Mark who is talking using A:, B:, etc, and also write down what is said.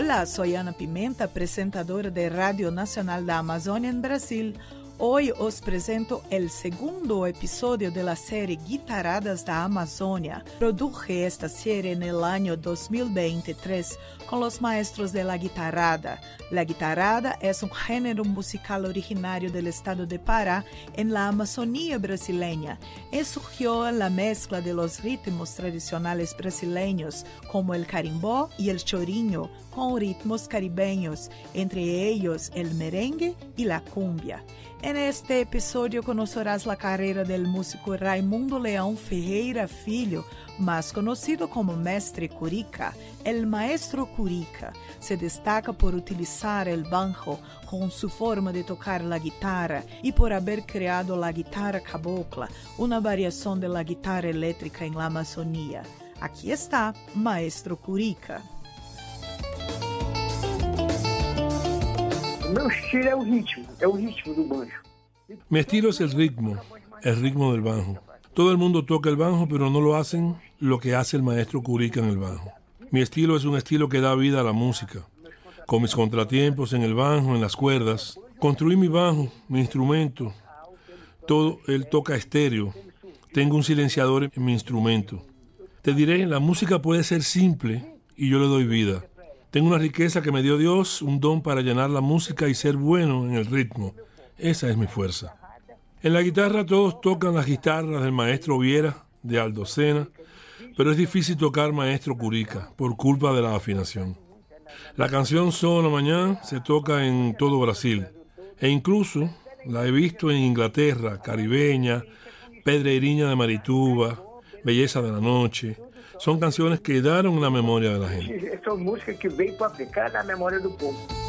A: Hola, soy Ana Pimenta, presentadora de Radio Nacional da Amazônia en Brasil. Hoy os presento el segundo episodio de la serie Guitarradas da Amazônia. Produje esta serie en el año 2023 con los maestros de la guitarrada. La guitarrada es un género musical originario del estado de Pará en la Amazonía brasileña. Surgió en la mezcla de los ritmos tradicionales brasileños como el carimbó y el chorinho con ritmos caribeños, entre ellos el merengue y la cumbia. En este episodio conocerás la carrera del músico Raimundo Leão Ferreira Filho, más conocido como Mestre Curica. El maestro Curica se destaca por utilizar el banjo con su forma de tocar la guitarra y por haber creado la guitarra cabocla, una variación de la guitarra eléctrica en la Amazonía. Aquí está Maestro Curica.
B: Meu estilo é o ritmo do banjo.
C: Mi estilo es el ritmo del banjo. Todo el mundo toca el banjo, pero no lo hacen lo que hace el maestro Curica en el banjo. Mi estilo es un estilo que da vida a la música. Con mis contratiempos en el banjo, en las cuerdas, construí mi banjo, mi instrumento. Todo él toca estéreo. Tengo un silenciador en mi instrumento. Te diré, la música puede ser simple y yo le doy vida. Tengo una riqueza que me dio Dios, un don para llenar la música y ser bueno en el ritmo. Esa es mi fuerza. En la guitarra todos tocan las guitarras del maestro Viera, de Aldo Sena, pero es difícil tocar maestro Curica por culpa de la afinación. La canción Sono Mañana se toca en todo Brasil e incluso la he visto en Inglaterra, Caribeña, Pedreirinha de Marituba, Belleza de la Noche. Son canciones que quedaron en la memoria de la gente.
B: São músicas que veio para ficar na memória do povo.